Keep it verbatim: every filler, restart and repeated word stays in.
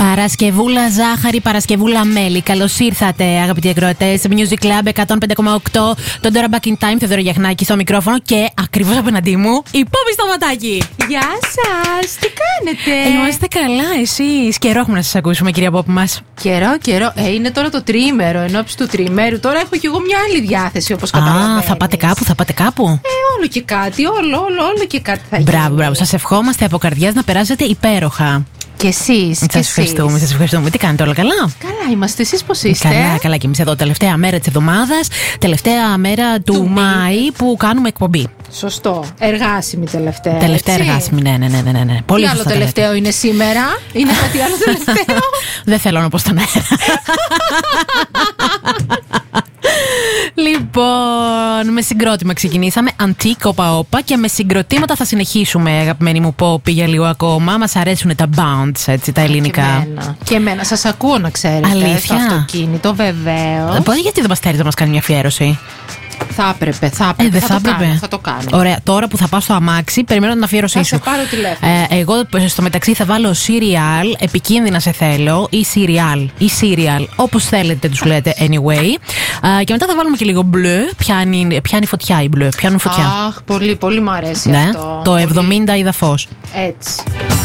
Παρασκευούλα ζάχαρη, Παρασκευούλα μέλι. Καλώς ήρθατε, αγαπητοί ακροατές, σε Music Club εκατόν πέντε κόμμα οκτώ. Τον τώρα Back in Time, Θεοδόρα Γιαχνάκη στο μικρόφωνο και ακριβώς απέναντί μου η Πόπη Σταματάκη. Γεια σας, τι κάνετε? Είμαστε καλά, εσείς? Καιρό έχουμε να σας ακούσουμε, κυρία Πόπη μας. Καιρό, καιρό. Ε, είναι τώρα το τριήμερο, ενώπιση του τριήμερου. Τώρα έχω κι εγώ μια άλλη διάθεση, όπως καταλαβαίνεις. Α, θα πάτε κάπου, θα πάτε κάπου. Ε, όλο και κάτι, όλο, όλο, όλο και κάτι θα γίνει. Μπράβο, μπράβο. Σας ευχόμαστε από καρδιάς να περάσετε υπέροχα. Και εσείς. Σας ευχαριστούμε, σας ευχαριστούμε. Τι κάνετε, όλα καλά? Καλά είμαστε, εσείς πώς είστε? Καλά, καλά και εμείς εδώ. Τελευταία μέρα της εβδομάδας, τελευταία μέρα του, του Μάη που κάνουμε εκπομπή. Σωστό. Εργάσιμη τελευταία. Τελευταία έτσι? εργάσιμη, ναι, ναι, ναι, ναι, ναι. Πολύ τι άλλο τελευταίο λέτε. Είναι σήμερα? Είναι κάτι άλλο τελευταίο? Δεν θέλω να πω στον αέρα. Λοιπόν, με συγκρότημα ξεκινήσαμε. Αντίκ, όπα όπα. Και με συγκροτήματα θα συνεχίσουμε, αγαπημένη μου Πόπη, για λίγο ακόμα. Μας αρέσουν τα bounce, έτσι, τα ελληνικά. Και εμένα. Και εμένα. Σας ακούω, να ξέρετε. Αλήθεια? Στο αυτοκίνητο, βεβαίως. Πώς, γιατί δεν μας στέλνεις να μας κάνει μια αφιέρωση? Θα έπρεπε, θα έπρεπε. Ε, θα, θα, το έπρεπε. κάνω, θα το κάνω. Ωραία, τώρα που θα πάω στο αμάξι, περιμένω την αφιέρωσή θα σου. Θα σε πάρω τηλέφωνο. Ε, εγώ στο μεταξύ θα βάλω serial, επικίνδυνα σε θέλω, ή serial, ή serial, όπως θέλετε τους λέτε, anyway. Ε, και μετά θα βάλουμε και λίγο μπλε, πιάνει, πιάνει φωτιά η μπλε, πιάνουν φωτιά. Αχ, πολύ, πολύ μου αρέσει ναι, αυτό. Το πολύ. εβδομήντα είδα φως. Έτσι.